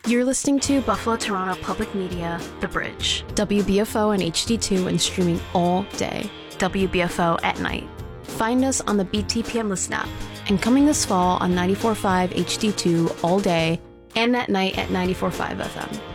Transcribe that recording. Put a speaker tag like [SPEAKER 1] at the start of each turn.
[SPEAKER 1] You're listening to Buffalo Toronto Public Media, The Bridge.
[SPEAKER 2] WBFO and HD2 and streaming all day.
[SPEAKER 1] WBFO at night.
[SPEAKER 2] Find us on the BTPM Listen app. And coming this fall on 94.5 HD2 all day and at night at 94.5 FM.